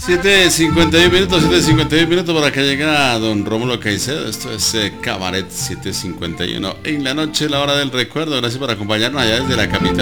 7:51 minutos, 7:51 minutos para que llega don Rómulo Caicedo. Esto es Cabaret 7:51 en la noche, la hora del recuerdo. Gracias por acompañarnos allá desde la capital